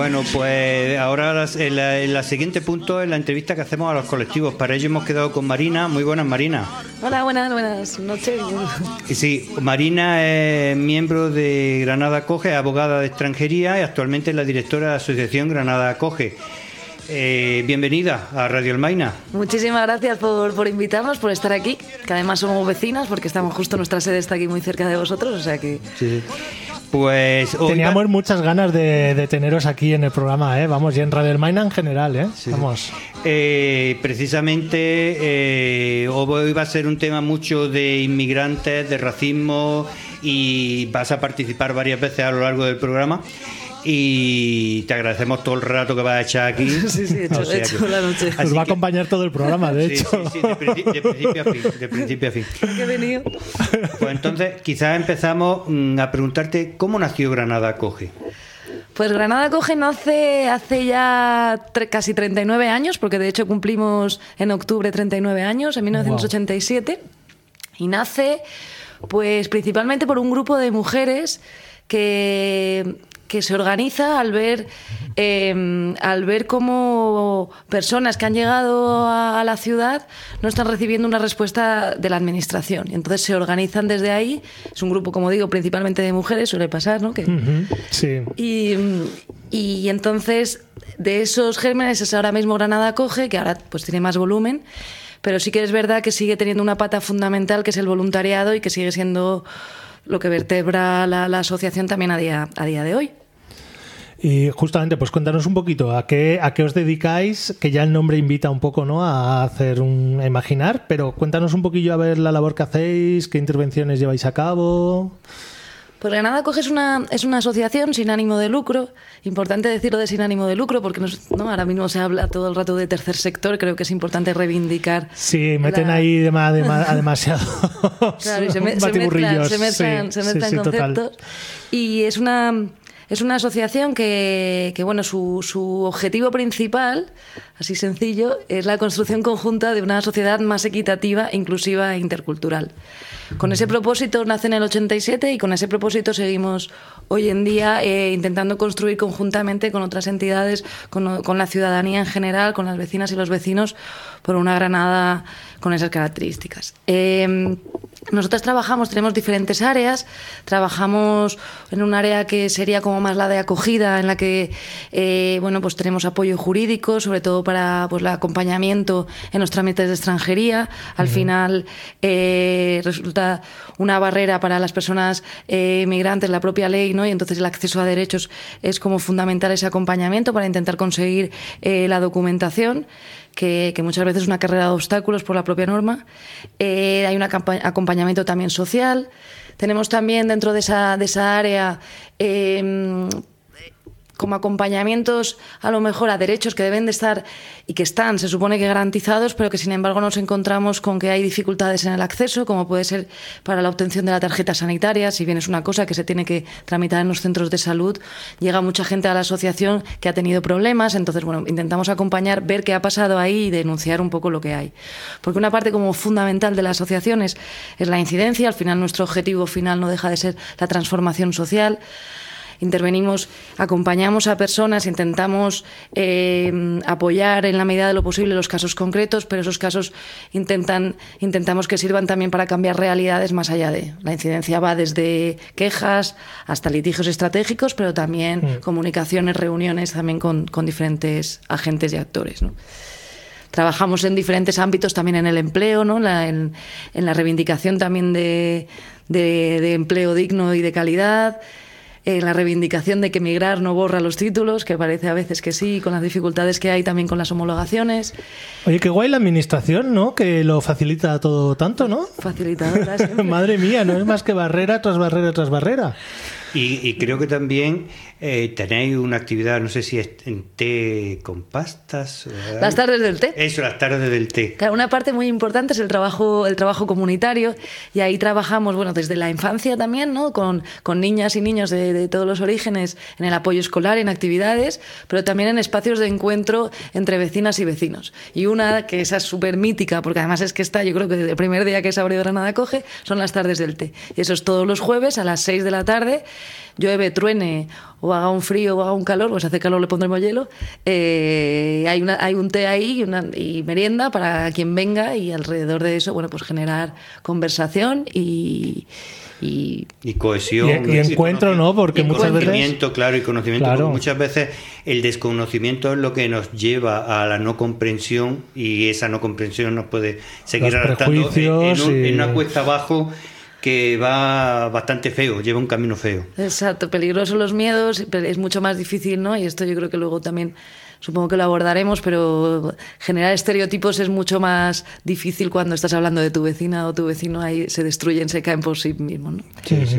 Bueno, pues ahora el siguiente punto es la entrevista que hacemos a los colectivos. Para ello hemos quedado con Marina. Muy buenas, Marina. Hola, buenas noches. Sí, Marina es miembro de Granada Acoge, abogada de extranjería y actualmente es la directora de la Asociación Granada Acoge. Bienvenida a Radio Almaina. Muchísimas gracias por invitarnos, por estar aquí, que además somos vecinas porque estamos justo, nuestra sede está aquí muy cerca de vosotros, o sea que... Sí. Pues teníamos muchas ganas de teneros aquí en el programa, vamos, y en Radio Almaina en general, sí. Vamos. Precisamente hoy va a ser un tema mucho de inmigrantes, de racismo, y vas a participar varias veces a lo largo del programa. Y te agradecemos todo el rato que vas a echar aquí. Sí, he hecho la noche. Nos va a acompañar todo el programa, de hecho. Sí, de principio a fin. Qué venido. Pues entonces, quizás empezamos a preguntarte cómo nació Granada Acoge. Pues Granada Acoge nace hace ya casi 39 años, porque de hecho cumplimos en octubre 39 años, en 1987. Wow. Y nace pues principalmente por un grupo de mujeres que se organiza al ver cómo personas que han llegado a la ciudad no están recibiendo una respuesta de la administración. Y entonces se organizan desde ahí. Es un grupo, como digo, principalmente de mujeres, suele pasar, ¿no? Sí. Y entonces, de esos gérmenes es ahora mismo Granada Acoge, que ahora pues tiene más volumen, pero sí que es verdad que sigue teniendo una pata fundamental, que es el voluntariado, y que sigue siendo lo que vertebra la asociación también a día de hoy. Y justamente, pues cuéntanos un poquito a qué os dedicáis, que ya el nombre invita un poco, ¿no?, a imaginar, pero cuéntanos un poquillo a ver la labor que hacéis, qué intervenciones lleváis a cabo. Pues Granada Acoge es una asociación sin ánimo de lucro. Importante decirlo de sin ánimo de lucro porque ahora mismo se habla todo el rato de tercer sector. Creo que es importante reivindicar. Sí, meten ahí demasiado. Claro, y se mezclan conceptos. Total. Y es una asociación que bueno, su objetivo principal, así sencillo, es la construcción conjunta de una sociedad más equitativa, inclusiva e intercultural. Con ese propósito nace en el 87 y con ese propósito seguimos hoy en día intentando construir conjuntamente con otras entidades, con la ciudadanía en general, con las vecinas y los vecinos, por una Granada con esas características. Nosotras tenemos diferentes áreas. Trabajamos en un área que sería como más la de acogida, en la que pues tenemos apoyo jurídico, sobre todo para pues el acompañamiento en los trámites de extranjería. Al final resulta una barrera para las personas migrantes la propia ley, ¿no? Y entonces el acceso a derechos es como fundamental ese acompañamiento para intentar conseguir la documentación. Que muchas veces es una carrera de obstáculos por la propia norma. Hay un acompañamiento también social. Tenemos también dentro de esa área como acompañamientos a lo mejor a derechos que deben de estar y que están, se supone que garantizados, pero que sin embargo nos encontramos con que hay dificultades en el acceso, como puede ser para la obtención de la tarjeta sanitaria. Si bien es una cosa que se tiene que tramitar en los centros de salud, llega mucha gente a la asociación que ha tenido problemas, entonces bueno, intentamos acompañar, ver qué ha pasado ahí y denunciar un poco lo que hay. Porque una parte como fundamental de la asociación es la incidencia. Al final nuestro objetivo final no deja de ser la transformación social. Intervenimos, acompañamos a personas, intentamos apoyar en la medida de lo posible los casos concretos, pero esos casos intentamos que sirvan también para cambiar realidades más allá de. La incidencia va desde quejas hasta litigios estratégicos, pero también comunicaciones, reuniones también con diferentes agentes y actores, ¿no? Trabajamos en diferentes ámbitos, también en el empleo, ¿no? En la reivindicación también de empleo digno y de calidad. La reivindicación de que emigrar no borra los títulos, que parece a veces que sí, con las dificultades que hay también con las homologaciones. Oye, qué guay la administración, ¿no? Que lo facilita todo tanto, ¿no? Facilitadora siempre. Madre mía, no es más que barrera tras barrera tras barrera. Y creo que también tenéis una actividad, no sé si es en té con pastas. ¿Verdad? Las tardes del té. Eso, las tardes del té. Claro, una parte muy importante es el trabajo comunitario, y ahí trabajamos, bueno, desde la infancia también, ¿no? Con niñas y niños de todos los orígenes, en el apoyo escolar, en actividades, pero también en espacios de encuentro entre vecinas y vecinos. Y una que esa es súper mítica, porque además es que está, yo creo que desde el primer día que se abrió Granada Acoge, son las tardes del té. Y eso es todos los jueves a las 6 de la tarde, llueve, truene o haga un frío o haga un calor, pues hace calor le pondremos hielo, hay un té ahí y merienda para quien venga, y alrededor de eso, bueno, pues generar conversación y cohesión y encuentro, ¿no? Porque muchas veces conocimiento, claro, y conocimiento, porque muchas veces el desconocimiento es lo que nos lleva a la no comprensión, y esa no comprensión nos puede seguir arrastrando en una cuesta abajo que va bastante feo, lleva un camino feo. Exacto, peligrosos los miedos, es mucho más difícil, ¿no? Y esto yo creo que luego también, supongo que lo abordaremos, pero generar estereotipos es mucho más difícil cuando estás hablando de tu vecina o tu vecino, ahí se destruyen, se caen por sí mismos, ¿no? Sí, sí.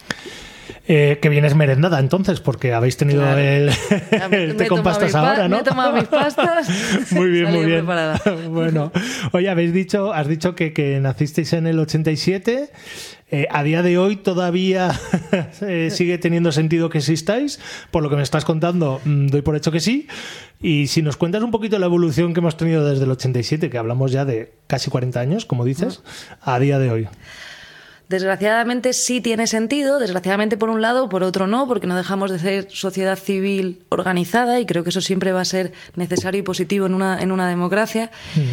Que vienes merendada entonces, porque habéis tenido el té con pastas ahora, ¿no? Me he tomado mis pastas. Muy bien, muy bien. Preparada. Bueno, oye, has dicho que nacisteis en el 87. A día de hoy todavía sigue teniendo sentido que existáis. Por lo que me estás contando, doy por hecho que sí. Y si nos cuentas un poquito la evolución que hemos tenido desde el 87, que hablamos ya de casi 40 años, como dices, a día de hoy. Desgraciadamente sí tiene sentido, desgraciadamente por un lado, por otro no, porque no dejamos de ser sociedad civil organizada, y creo que eso siempre va a ser necesario y positivo en una democracia.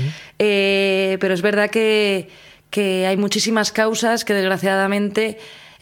Pero es verdad que hay muchísimas causas que desgraciadamente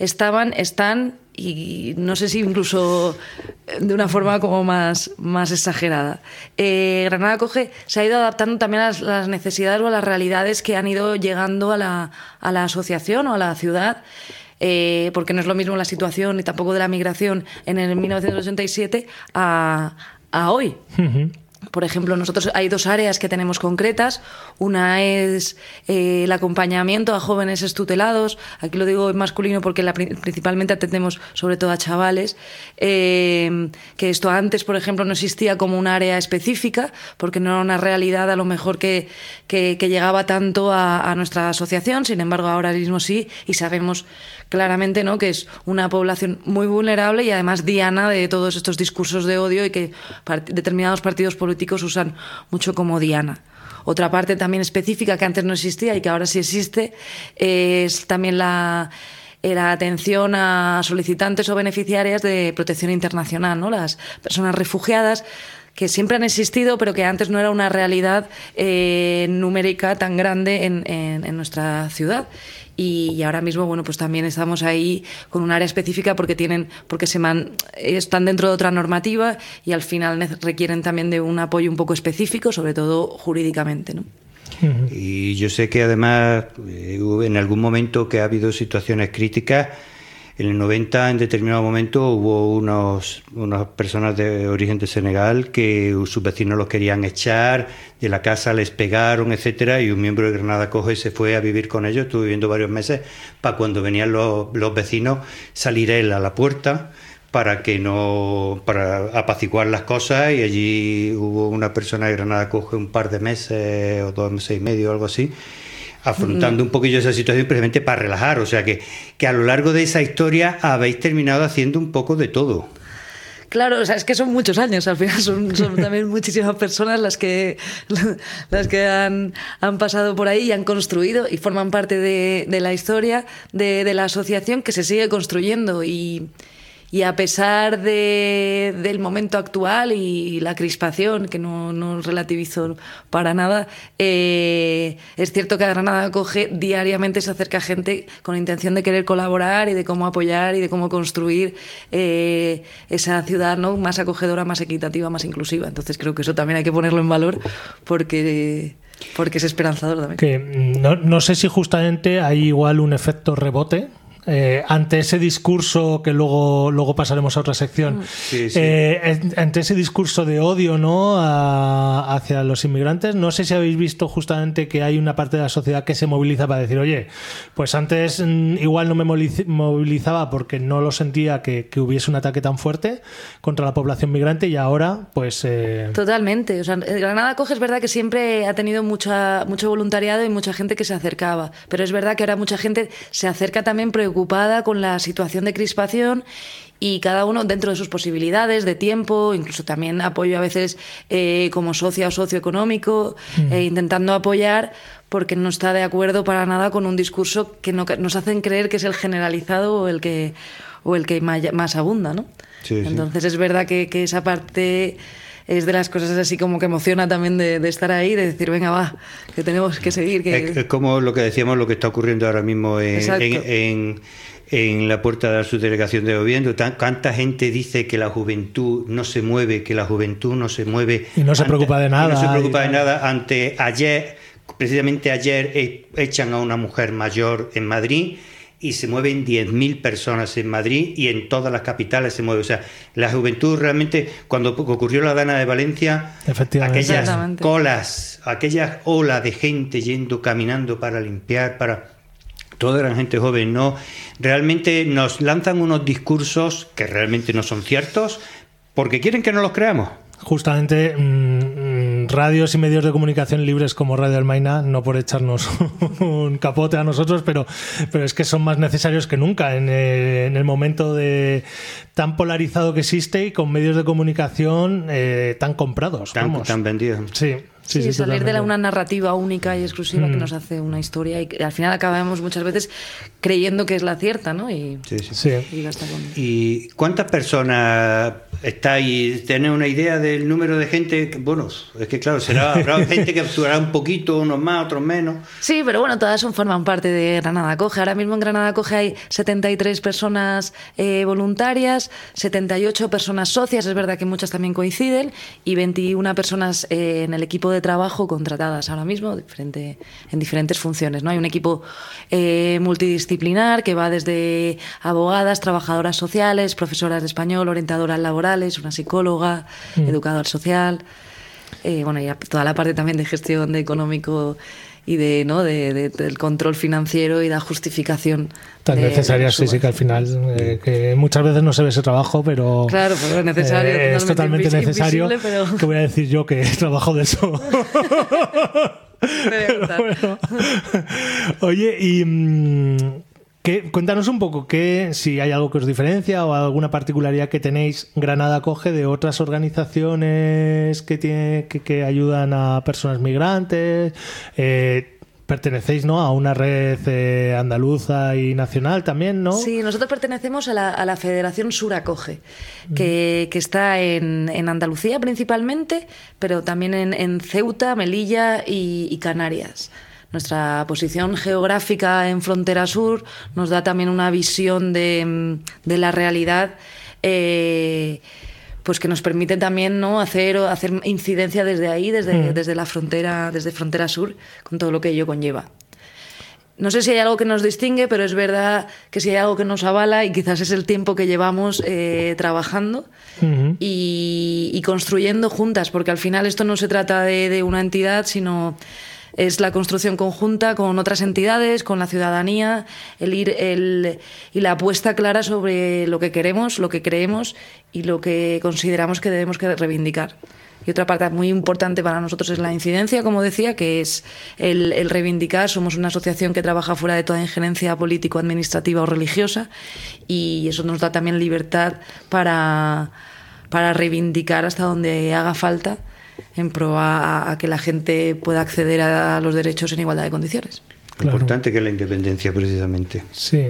están, y no sé si incluso de una forma como más exagerada. Granada Acoge se ha ido adaptando también a las necesidades o a las realidades que han ido llegando a la asociación o a la ciudad, porque no es lo mismo la situación ni tampoco de la migración en el 1987 a hoy. Por ejemplo, nosotros hay dos áreas que tenemos concretas. Una es el acompañamiento a jóvenes extutelados. Aquí lo digo en masculino porque principalmente atendemos sobre todo a chavales. Que esto antes, por ejemplo, no existía como un área específica, porque no era una realidad a lo mejor que llegaba tanto a nuestra asociación. Sin embargo, ahora mismo sí, y sabemos claramente, ¿no?, que es una población muy vulnerable y además diana de todos estos discursos de odio, y que determinados partidos políticos usan mucho como diana. Otra parte también específica que antes no existía y que ahora sí existe es también la atención a solicitantes o beneficiarias de protección internacional, ¿no? Las personas refugiadas, que siempre han existido, pero que antes no era una realidad numérica tan grande en nuestra ciudad. Y ahora mismo, bueno, pues también estamos ahí con un área específica porque están dentro de otra normativa, y al final requieren también de un apoyo un poco específico, sobre todo jurídicamente, ¿no? Y yo sé que además en algún momento que ha habido situaciones críticas. En el 90, en determinado momento, hubo unas personas de origen de Senegal que sus vecinos los querían echar de la casa, les pegaron, etcétera, y un miembro de Granada Acoge se fue a vivir con ellos. Estuvo viviendo varios meses para cuando venían los vecinos salir él a la puerta para apaciguar las cosas, y allí hubo una persona de Granada Acoge un par de meses o 2 meses y medio, algo así, afrontando un poquillo esa situación precisamente para relajar. O sea que a lo largo de esa historia habéis terminado haciendo un poco de todo. Claro, o sea, es que son muchos años, al final son también muchísimas personas las que han pasado por ahí y han construido y forman parte de la historia de la asociación, que se sigue construyendo, y a pesar del momento actual y la crispación, que no relativizo para nada, es cierto que a Granada Acoge diariamente se acerca gente con intención de querer colaborar y de cómo apoyar y de cómo construir esa ciudad, ¿no?, más acogedora, más equitativa, más inclusiva. Entonces creo que eso también hay que ponerlo en valor porque es esperanzador también. Que no sé si justamente hay igual un efecto rebote ante ese discurso, que luego pasaremos a otra sección, sí. ante ese discurso de odio, ¿no?, hacia los inmigrantes. No sé si habéis visto justamente que hay una parte de la sociedad que se moviliza para decir, oye, pues antes igual no me movilizaba porque no lo sentía que hubiese un ataque tan fuerte contra la población migrante, y ahora pues Totalmente. O sea, Granada Acoge es verdad que siempre ha tenido mucho voluntariado y mucha gente que se acercaba, pero es verdad que ahora mucha gente se acerca también preocupada con la situación de crispación y cada uno dentro de sus posibilidades, de tiempo, incluso también apoyo a veces como socia o socio económico, intentando apoyar porque no está de acuerdo para nada con un discurso que nos hacen creer que es el generalizado o el que más abunda, ¿no? Sí, entonces es verdad que esa parte es de las cosas así como que emociona también de estar ahí, de decir, venga, va, que tenemos que seguir. Es como lo que decíamos, lo que está ocurriendo ahora mismo en la puerta de la subdelegación de gobierno. Tanta gente dice que la juventud no se mueve, que la juventud no se mueve. Y no se preocupa de nada. No se preocupa de nada. Precisamente ayer echan a una mujer mayor en Madrid y se mueven 10.000 personas en Madrid y en todas las capitales se mueve. O sea, la juventud realmente, cuando ocurrió la Dana de Valencia, aquellas colas, aquellas olas de gente caminando para limpiar, toda eran gente joven, ¿no? Realmente nos lanzan unos discursos que realmente no son ciertos porque quieren que no los creamos. Justamente radios y medios de comunicación libres como Radio Almaina, no por echarnos un capote a nosotros, pero es que son más necesarios que nunca en el momento tan polarizado que existe y con medios de comunicación tan comprados. Tan vendidos. Sí, salir de una narrativa única y exclusiva que nos hace una historia y que al final acabamos muchas veces creyendo que es la cierta, ¿no? Y ¿cuántas personas estáis? ¿Tenéis una idea del número de gente? Bueno, es que claro, habrá gente que actuará un poquito, unos más, otros menos. Sí, pero bueno, todas forman parte de Granada Acoge. Ahora mismo en Granada Acoge hay 73 personas voluntarias, 78 personas socias, es verdad que muchas también coinciden, y 21 personas en el equipo de trabajo contratadas ahora mismo en diferentes funciones, ¿no? Hay un equipo multidisciplinar que va desde abogadas, trabajadoras sociales, profesoras de español, orientadoras laborales, una psicóloga, educador social, y toda la parte también de gestión de económico y del control financiero y la justificación tan necesaria, sí, que al final que muchas veces no se ve ese trabajo, pero claro, pues es necesario, es totalmente necesario, pero... que voy a decir yo que trabajo de eso. Bueno. Oye, y cuéntanos un poco si hay algo que os diferencia o alguna particularidad que tenéis Granada Acoge de otras organizaciones que ayudan a personas migrantes. Pertenecéis, ¿no?, a una red andaluza y nacional también, ¿no? Sí, nosotros pertenecemos a la Federación Sur Acoge, que está en Andalucía principalmente, pero también en Ceuta, Melilla y Canarias. Nuestra posición geográfica en frontera sur nos da también una visión de la realidad pues que nos permite también, ¿no?, hacer incidencia desde ahí, desde la frontera, desde frontera sur, con todo lo que ello conlleva. No sé si hay algo que nos distingue, pero es verdad que si hay algo que nos avala, y quizás es el tiempo que llevamos trabajando y construyendo juntas, porque al final esto no se trata de una entidad, sino es la construcción conjunta con otras entidades, con la ciudadanía, y la apuesta clara sobre lo que queremos, lo que creemos y lo que consideramos que debemos que reivindicar. Y otra parte muy importante para nosotros es la incidencia, como decía, que es el reivindicar. Somos una asociación que trabaja fuera de toda injerencia político, administrativa o religiosa, y eso nos da también libertad para reivindicar hasta donde haga falta, en pro a que la gente pueda acceder a los derechos en igualdad de condiciones. Claro. Importante que es la independencia, precisamente. Sí.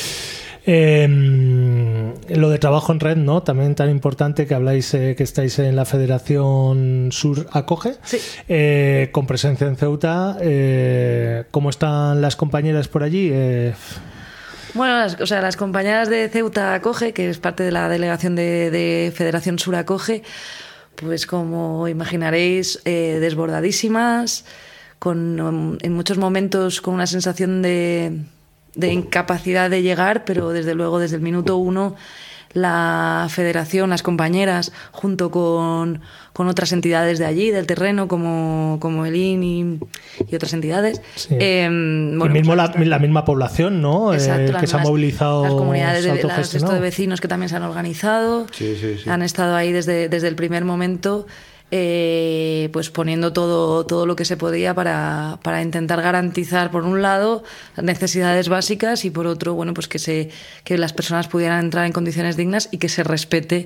Lo de trabajo en red, ¿no? También tan importante que habláis, que estáis en la Federación Sur Acoge, sí. Con presencia en Ceuta. ¿Cómo están las compañeras por allí? Bueno, las compañeras de Ceuta Acoge, que es parte de la delegación de Federación Sur Acoge, pues como imaginaréis, desbordadísimas, en muchos momentos con una sensación de incapacidad de llegar, pero desde luego desde el minuto uno la federación, las compañeras, junto con otras entidades de allí, del terreno, como el IN y otras entidades. Sí. Y mismo la misma población, ¿no? Exacto, que se ha movilizado. Las comunidades de vecinos que también se han organizado, sí. han estado ahí desde el primer momento. pues poniendo todo lo que se podía para intentar garantizar, por un lado, las necesidades básicas y por otro, bueno, pues que las personas pudieran entrar en condiciones dignas y que se respete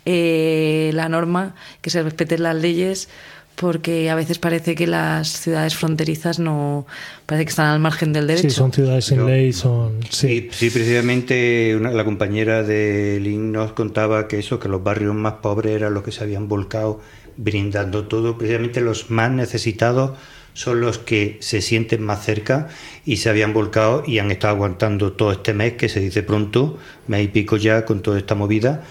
la norma, que se respeten las leyes, porque a veces parece que las ciudades fronterizas parece que están al margen del derecho. Sí, son ciudades sin ley, son... Sí, precisamente la compañera de Link nos contaba que los barrios más pobres eran los que se habían volcado brindando todo. Precisamente los más necesitados son los que se sienten más cerca y se habían volcado y han estado aguantando todo este mes, que se dice pronto, mes y pico ya con toda esta movida,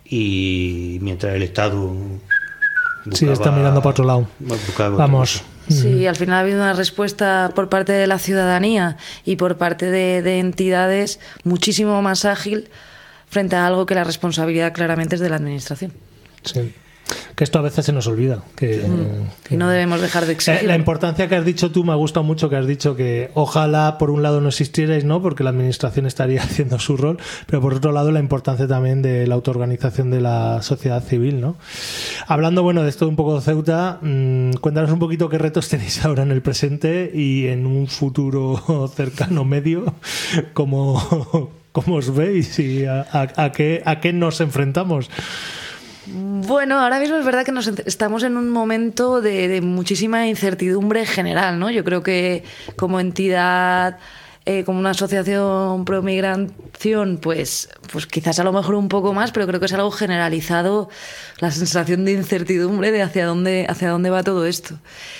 y mientras el Estado... Sí, está mirando para otro lado. Vamos. Sí, al final ha habido una respuesta por parte de la ciudadanía y por parte de entidades muchísimo más ágil frente a algo que la responsabilidad claramente es de la administración. Sí. Que esto a veces se nos olvida. Que no debemos dejar de exigir. La importancia que has dicho tú, me ha gustado mucho que has dicho que ojalá por un lado no existierais, ¿no? Porque la administración estaría haciendo su rol, pero por otro lado la importancia también de la autoorganización de la sociedad civil, ¿no? Hablando, bueno, de esto un poco de Ceuta, cuéntanos un poquito qué retos tenéis ahora en el presente y en un futuro cercano medio, ¿cómo os veis y a qué nos enfrentamos? Bueno, ahora mismo es verdad que estamos en un momento de muchísima incertidumbre general, ¿no? Yo creo que como entidad, como una asociación pro migración, pues quizás a lo mejor un poco más, pero creo que es algo generalizado la sensación de incertidumbre de hacia dónde va todo esto.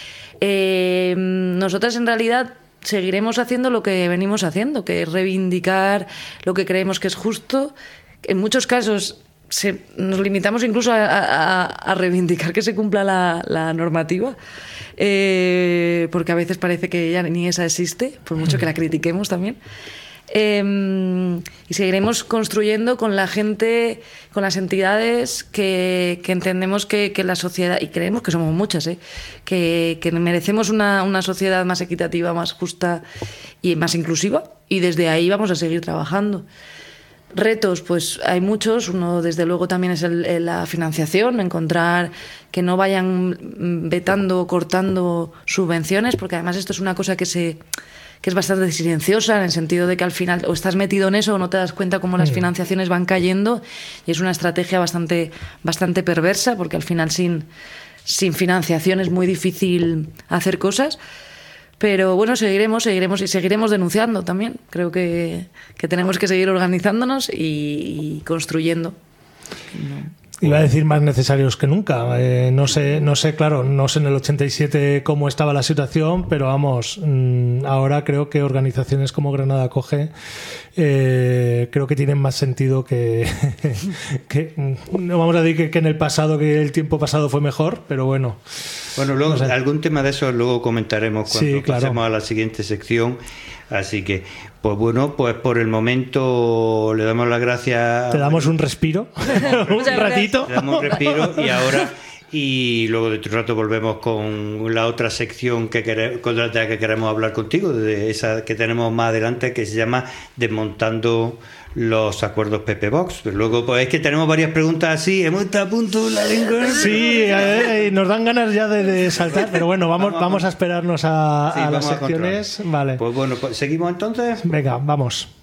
Nosotras en realidad seguiremos haciendo lo que venimos haciendo, que es reivindicar lo que creemos que es justo. En muchos casos nos limitamos incluso a reivindicar que se cumpla la normativa, porque a veces parece que ya ni esa existe, por mucho que la critiquemos también. Y seguiremos construyendo con la gente, con las entidades que entendemos que la sociedad, y creemos que somos muchas, que merecemos una sociedad más equitativa, más justa y más inclusiva, y desde ahí vamos a seguir trabajando. Retos, pues hay muchos. Uno, desde luego, también es la financiación, encontrar que no vayan vetando o cortando subvenciones, porque además esto es una cosa que es bastante silenciosa, en el sentido de que al final o estás metido en eso o no te das cuenta cómo las financiaciones van cayendo, y es una estrategia bastante perversa, porque al final sin financiación es muy difícil hacer cosas. Pero bueno, seguiremos y seguiremos denunciando también. Creo que tenemos que seguir organizándonos y construyendo. Iba a decir más necesarios que nunca. No sé, claro, no sé en el 87 cómo estaba la situación, pero vamos, ahora creo que organizaciones como Granada Acoge creo que tienen más sentido que no vamos a decir que en el pasado, que el tiempo pasado fue mejor, pero bueno. Bueno, luego no sé. Algún tema de eso luego comentaremos cuando pasemos claro. a la siguiente sección. Así que, pues bueno, pues por el momento le damos las gracias. Te damos un respiro, un ratito. Le damos un respiro y luego de otro rato volvemos con la otra sección con la que queremos hablar contigo, de esa que tenemos más adelante, que se llama Desmontando los acuerdos PP Vox. Pero luego, pues es que tenemos varias preguntas así, hemos estado a punto la lengua. Sí, nos dan ganas ya de saltar, pero bueno, vamos a esperarnos a las secciones. Vale. Pues bueno, pues seguimos entonces. Venga, vamos.